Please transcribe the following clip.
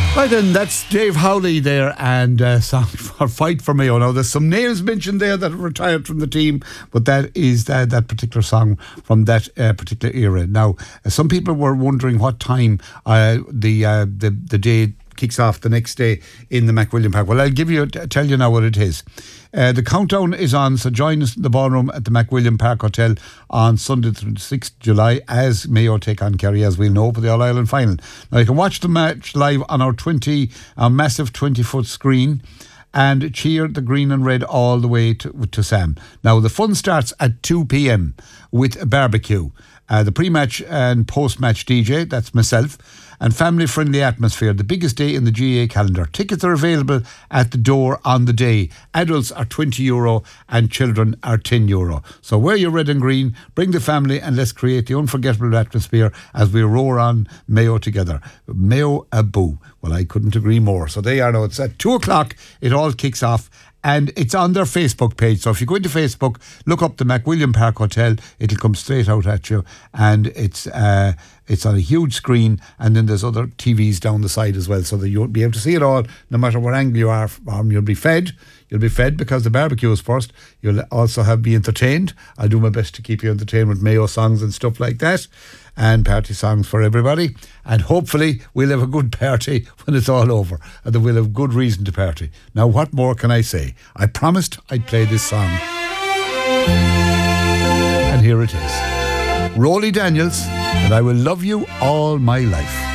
Right then, that's Dave Howley there and song for Fight for Mayo. Now, there's some names mentioned there that have retired from the team, but that is that particular song from that particular era. Now, some people were wondering what time the day kicks off the next day in the McWilliam Park. Well, I'll tell you now what it is. The countdown is on, so join us in the ballroom at the McWilliam Park Hotel on Sunday the 26th July as Mayo take on Kerry, as we'll know, for the All-Ireland final. Now, you can watch the match live on our massive 20-foot screen and cheer the green and red all the way to Sam. Now, the fun starts at 2 p.m. with a barbecue. The pre-match and post-match DJ, that's myself, and family-friendly atmosphere, the biggest day in the GAA calendar. Tickets are available at the door on the day. Adults are €20 and children are €10. So wear your red and green, bring the family, and let's create the unforgettable atmosphere as we roar on Mayo together. Mayo a boo. Well, I couldn't agree more. So there you are now. It's at 2 o'clock. It all kicks off. And it's on their Facebook page. So if you go into Facebook, look up the McWilliam Park Hotel, it'll come straight out at you. And it's on a huge screen, and then there's other TVs down the side as well, so that you'll be able to see it all, no matter what angle you are from. You'll be fed because the barbecue is first. You'll also be entertained. I'll do my best to keep you entertained with Mayo songs and stuff like that, and party songs for everybody. And hopefully we'll have a good party when it's all over, and then we'll have good reason to party. Now, what more can I say? I promised I'd play this song, and here it is. Rolly Daniels, and I Will Love You All My Life.